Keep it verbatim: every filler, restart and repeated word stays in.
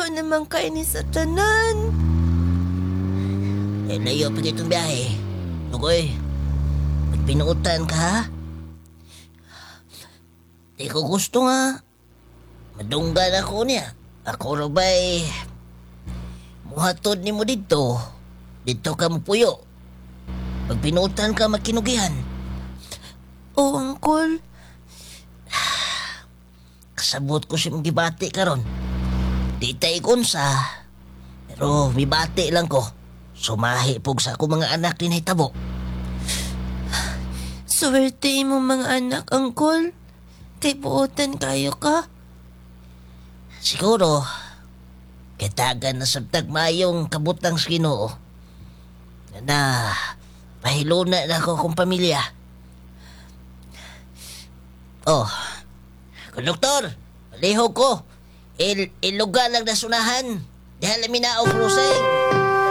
Layo naman kayo ni sa tanan. Eh, layo pa itong biyahe. Lugoy, magpinuutan ka ha? Di ko gusto nga. Madunggan ako niya. Ako rin ba'y muhatod ni mo dito. Dito ka mo puyo. Pag pinuutan ka, makinugihan. Oo, Uncle. Kasabot ko siya magibati karon. Di tayo kunsa. Pero mibati lang ko. Sumahi pog sa ako mga anak din ay tabo. Swerte mo mga anak, Uncle. Kay buotan kayo ka. Siguro, kitagan na sabtag mayong kabutang sa Ginoo. Na pahiluna na ako kong pamilya. Oh, konduktor, palihog ko. Il ilugan lang na sunahan. Dihala minaog kruseng.